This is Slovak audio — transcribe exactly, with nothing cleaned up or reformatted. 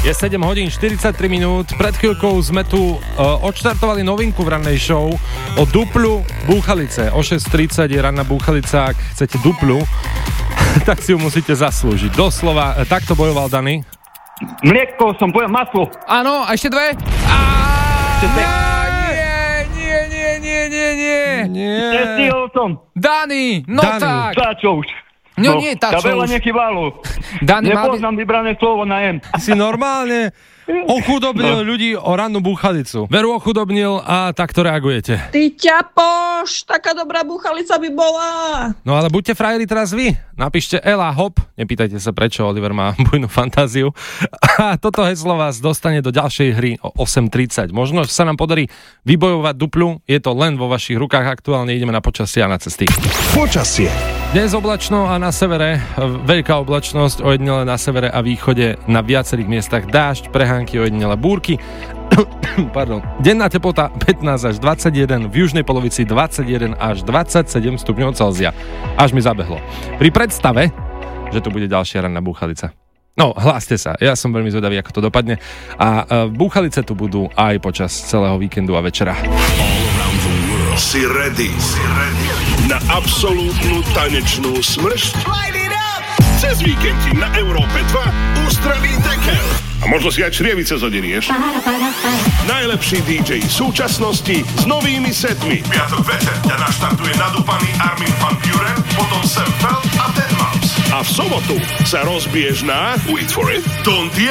Je sedem hodín štyridsaťtri minút. Pred chvíľkou sme tu uh, odštartovali novinku v rannej show o duplu búchalice. O šesť tridsať je ranná búchalica. Ak chcete duplu, tak si ju musíte zaslúžiť. Doslova, takto bojoval Dani. Mlieko som povedal, maslo. Áno, a ešte dve? A Ešte dve. nie, nie, nie, nie, nie, nie. Nestihol som. Dani, no Dani. tak. Za čo už? No, nie, tá čo veľa už. nechybalo. Dani, mal by... Nepoznám vybrané slovo na M. Si normálne ochudobnil no. ľudí o rannú búchalicu. Veru ochudobnil a takto reagujete. Ty ťapoš, taká dobrá búchalica by bola. No ale buďte frajeri teraz vy. Napíšte Ela hop. Nepýtajte sa prečo, Oliver má bujnú fantáziu. A toto heslo vás dostane do ďalšej hry o osem tridsať. Možno sa nám podarí vybojovať duplu. Je to len vo vašich rukách. Aktuálne ideme na počasie a na cesty. Počasie. Dnes oblačno a na severe veľká oblačnosť, ojedinele na severe a východe na viacerých miestach dážď, prehánky, ojedinele búrky. Pardon. Denná teplota pätnásť až dvadsaťjeden, v južnej polovici dvadsaťjeden až dvadsaťsedem stupňov Celzia. Až mi zabehlo. Pri predstave, že to bude ďalšia ranná búchalica. No, hláste sa, ja som veľmi zvedavý, ako to dopadne. A uh, búchalice tu budú aj počas celého víkendu a večera. Si ready. Si ready. Na absolútnu tanečnú smršť? Cez víkend ti na Európe dva ústrelí dekel. A možno si aj črievice zoderieš. Najlepší dý džej súčasnosti s novými setmi. Piatok večer ťa naštartuje nadúpaný Armin van Buuren, potom Sam Feld a deadmau five. A v sobotu sa rozbiješ na, wait for it, Don